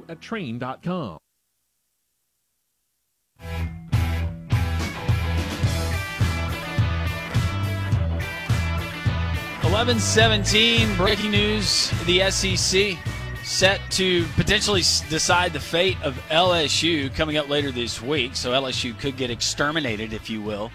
at train.com. 11:17, breaking news, the SEC set to potentially decide the fate of LSU coming up later this week. So LSU could get exterminated, if you will,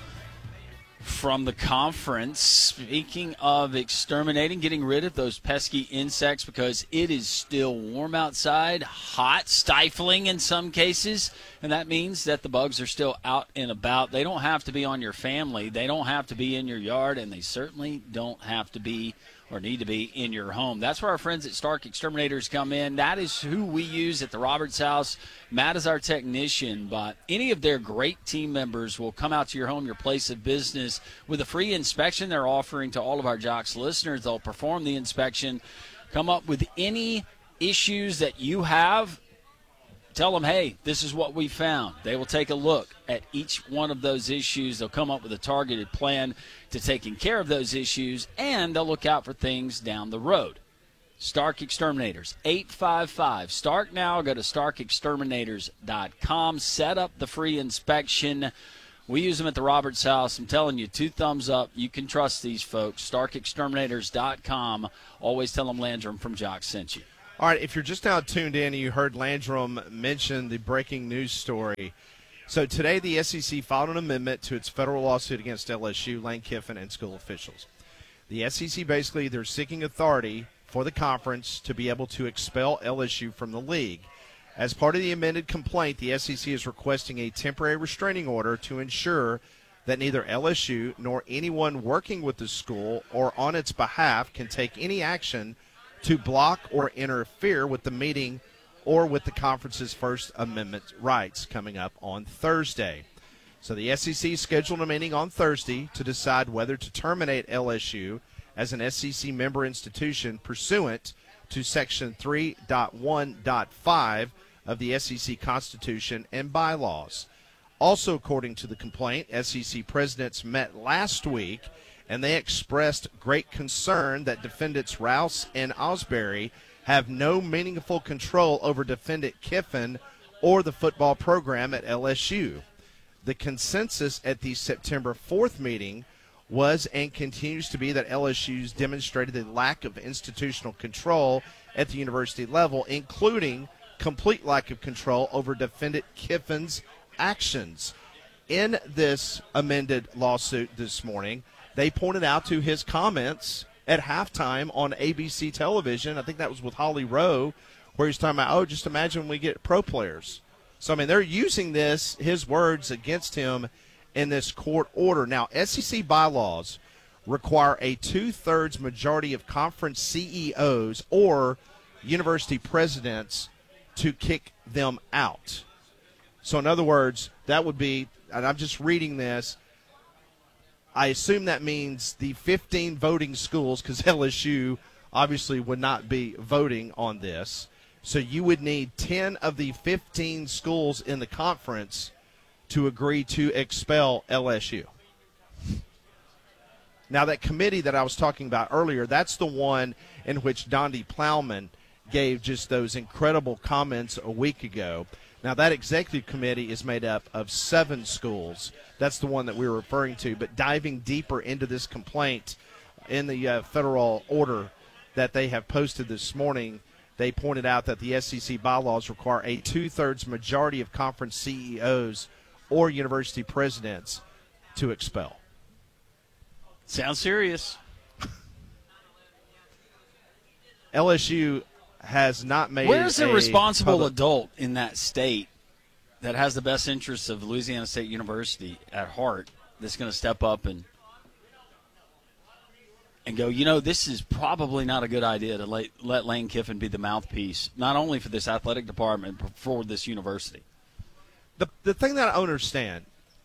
from the conference. Speaking of exterminating, getting rid of those pesky insects because it is still warm outside, hot, stifling in some cases, and that means that the bugs are still out and about. They don't have to be on your family. They don't have to be in your yard, and they certainly don't have to be or need to be in your home. That's where our friends at Stark Exterminators come in. That is who we use at the Roberts House. Matt is our technician, but any of their great team members will come out to your home, your place of business, with a free inspection they're offering to all of our Jocks listeners. They'll perform the inspection, come up with any issues that you have. Tell them, hey, this is what we found. They will take a look at each one of those issues. They'll come up with a targeted plan to taking care of those issues, and they'll look out for things down the road. Stark Exterminators, 855-STARK now. Go to starkexterminators.com. Set up the free inspection. We use them at the Roberts House. I'm telling you, 2 thumbs up. You can trust these folks. starkexterminators.com. Always tell them Landrum from Jock sent you. All right, if you're just now tuned in and you heard Landrum mention the breaking news story. So today the SEC filed an amendment to its federal lawsuit against LSU, Lane Kiffin, and school officials. The SEC basically, they're seeking authority for the conference to be able to expel LSU from the league. As part of the amended complaint, the SEC is requesting a temporary restraining order to ensure that neither LSU nor anyone working with the school or on its behalf can take any action to block or interfere with the meeting or with the conference's First Amendment rights coming up on Thursday. So the SEC scheduled a meeting on Thursday to decide whether to terminate LSU as an SEC member institution pursuant to Section 3.1.5 of the SEC Constitution and bylaws. Also, according to the complaint, SEC presidents met last week and they expressed great concern that defendants Rouse and Osbury have no meaningful control over defendant Kiffin or the football program at LSU. The consensus at the September 4th meeting was and continues to be that LSU's demonstrated a lack of institutional control at the university level, including complete lack of control over defendant Kiffin's actions. In this amended lawsuit this morning, they pointed out to his comments at halftime on ABC television. I think that was with Holly Rowe, where he's talking about, just imagine when we get pro players. So, I mean, they're using this, his words, against him in this court order. Now, SEC bylaws require a 2/3 majority of conference CEOs or university presidents to kick them out. So, in other words, that would be, and I'm just reading this, I assume that means the 15 voting schools, because LSU obviously would not be voting on this. So you would need 10 of the 15 schools in the conference to agree to expel LSU. Now, that committee that I was talking about earlier, that's the one in which Donde Plowman gave just those incredible comments a week ago. Now, that executive committee is made up of 7 schools. That's the one that we were referring to. But diving deeper into this complaint in the federal order that they have posted this morning, they pointed out that the SEC bylaws require a 2/3 majority of conference CEOs or university presidents to expel. Sounds serious. LSU has not made Where's the responsible public adult in that state that has the best interests of Louisiana State University at heart that's going to step up and go, this is probably not a good idea to let Lane Kiffin be the mouthpiece, not only for this athletic department, but for this university? The thing that I don't understand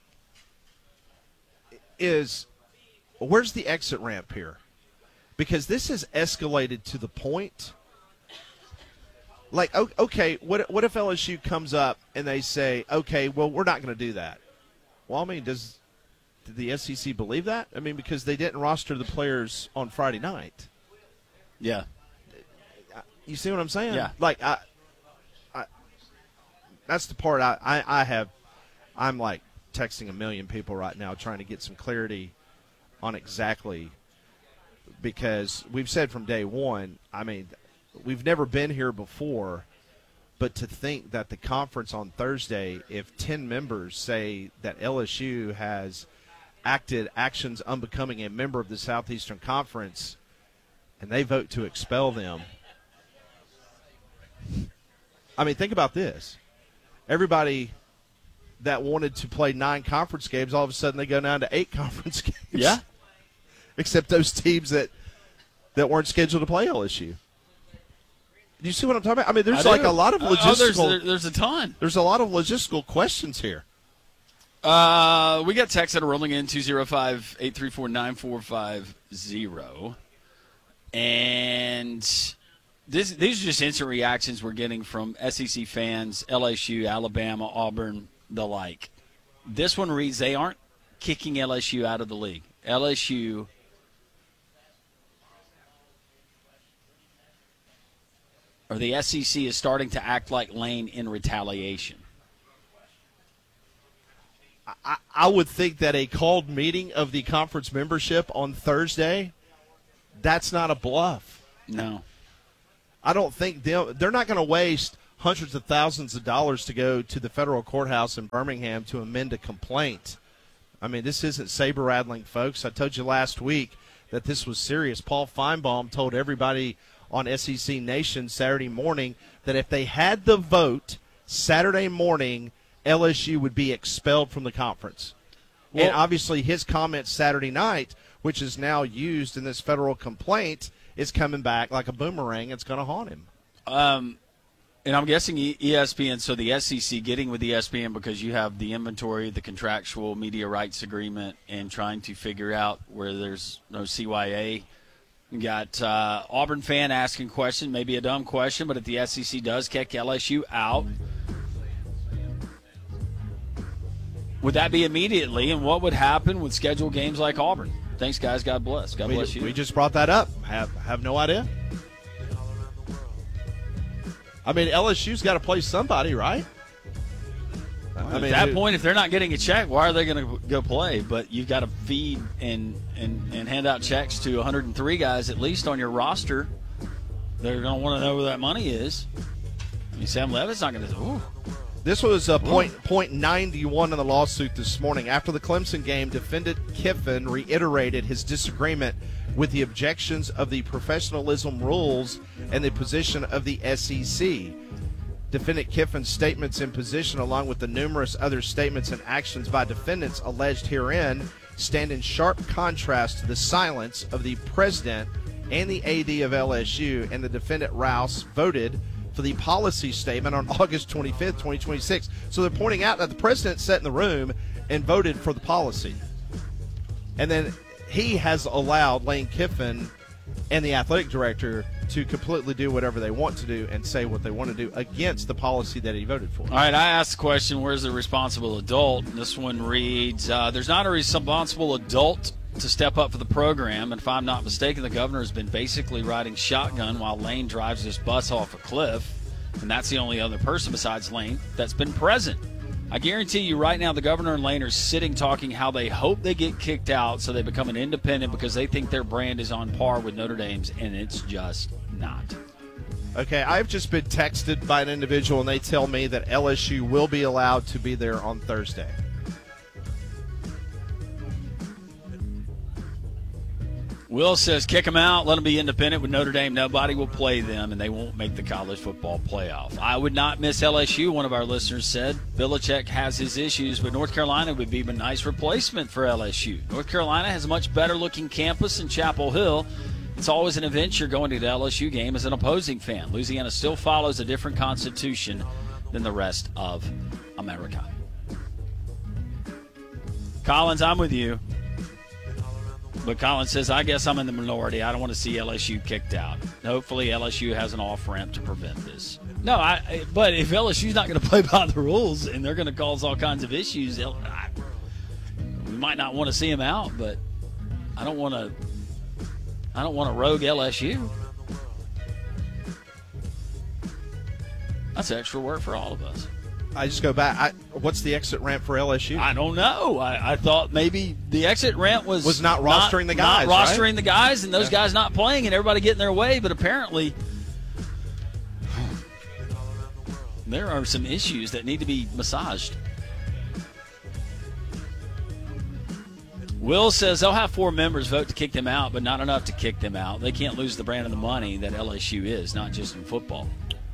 is, where's the exit ramp here? Because this has escalated to the point – like, okay, what if LSU comes up and they say, okay, well, we're not going to do that? Well, I mean, did the SEC believe that? I mean, because they didn't roster the players on Friday night. Yeah. You see what I'm saying? Yeah. Like, that's the part I'm like texting a million people right now trying to get some clarity on exactly, because we've said from day one, I mean, we've never been here before, but to think that the conference on Thursday, if 10 members say that LSU has acted actions unbecoming a member of the Southeastern Conference and they vote to expel them, I mean, think about this. Everybody that wanted to play 9 conference games, all of a sudden they go down to 8 conference games. Yeah. Except those teams that weren't scheduled to play LSU. Do you see what I'm talking about? I mean, there's like a lot of logistical. There's a ton. There's a lot of logistical questions here. We got texts that are rolling in 205-834-9450. And these are just instant reactions we're getting from SEC fans, LSU, Alabama, Auburn, the like. This one reads, they aren't kicking LSU out of the league. LSU or the SEC is starting to act like Lane in retaliation. I would think that a called meeting of the conference membership on Thursday, that's not a bluff. No. I don't think they're not going to waste hundreds of thousands of dollars to go to the federal courthouse in Birmingham to amend a complaint. I mean, this isn't saber-rattling, folks. I told you last week that this was serious. Paul Feinbaum told everybody on SEC Nation Saturday morning that if they had the vote Saturday morning, LSU would be expelled from the conference. Well, and obviously his comments Saturday night, which is now used in this federal complaint, is coming back like a boomerang. It's going to haunt him. And I'm guessing ESPN, so the SEC getting with ESPN because you have the inventory, the contractual media rights agreement, and trying to figure out where there's no CYA. You got Auburn fan asking question, maybe a dumb question, but if the SEC does kick LSU out, would that be immediately? And what would happen with scheduled games like Auburn? Thanks, guys. God bless. God bless you. We just brought that up. Have no idea. I mean, LSU's got to play somebody, right? At that point, if they're not getting a check, why are they going to go play? But you've got to feed and hand out checks to 103 guys at least on your roster. They're going to want to know where that money is. I mean, Sam Levitt's not going to. Ooh. This was point 91 in the lawsuit this morning. After the Clemson game, defendant Kiffin reiterated his disagreement with the objections of the professionalism rules and the position of the SEC. Defendant Kiffin's statements and position, along with the numerous other statements and actions by defendants alleged herein, stand in sharp contrast to the silence of the president and the AD of LSU, and the defendant Rouse voted for the policy statement on August 25th, 2026. So they're pointing out that the president sat in the room and voted for the policy. And then he has allowed Lane Kiffin and the athletic director to completely do whatever they want to do and say what they want to do against the policy that he voted for. All right, I asked the question, where's the responsible adult? This one reads, there's not a responsible adult to step up for the program, and if I'm not mistaken, the governor has been basically riding shotgun while Lane drives this bus off a cliff, and that's the only other person besides Lane that's been present. I guarantee you right now the governor and Lane are sitting talking how they hope they get kicked out so they become an independent because they think their brand is on par with Notre Dame's, and it's just not. Okay, I've just been texted by an individual, and they tell me that LSU will be allowed to be there on Thursday. Will says, kick them out, let them be independent with Notre Dame. Nobody will play them, and they won't make the college football playoff. I would not miss LSU, one of our listeners said. Belichick has his issues, but North Carolina would be a nice replacement for LSU. North Carolina has a much better-looking campus in Chapel Hill. It's always an adventure going to the LSU game as an opposing fan. Louisiana still follows a different constitution than the rest of America. Collins, I'm with you. But Collins says, I guess I'm in the minority. I don't want to see LSU kicked out. Hopefully LSU has an off-ramp to prevent this. No, but if LSU's not going to play by the rules and they're going to cause all kinds of issues, we might not want to see them out, but I don't want to rogue LSU. That's extra work for all of us. I just go back. What's the exit ramp for LSU? I don't know. I thought maybe the exit ramp was not rostering the guys, not rostering right? the guys, and those guys not playing, and everybody getting their way. But apparently, there are some issues that need to be massaged. Will says they'll have 4 members vote to kick them out, but not enough to kick them out. They can't lose the brand of the money that LSU is, not just in football.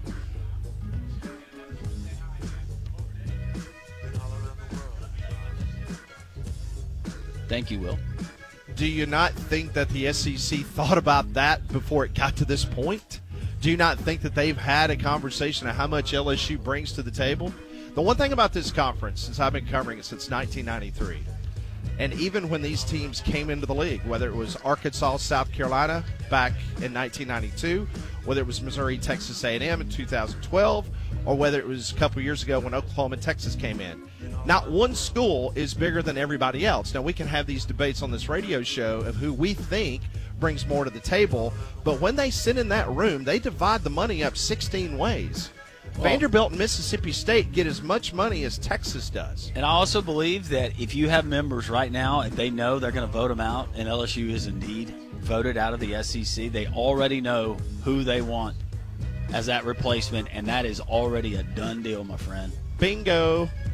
Thank you, Will. Do you not think that the SEC thought about that before it got to this point? Do you not think that they've had a conversation of how much LSU brings to the table? The one thing about this conference, since I've been covering it since 1993, and even when these teams came into the league, whether it was Arkansas, South Carolina back in 1992, whether it was Missouri, Texas A&M in 2012, or whether it was a couple years ago when Oklahoma and Texas came in, not one school is bigger than everybody else. Now, we can have these debates on this radio show of who we think brings more to the table, but when they sit in that room, they divide the money up 16 ways. Well, Vanderbilt and Mississippi State get as much money as Texas does. And I also believe that if you have members right now and they know they're going to vote them out, and LSU is indeed voted out of the SEC, they already know who they want as that replacement, and that is already a done deal, my friend. Bingo.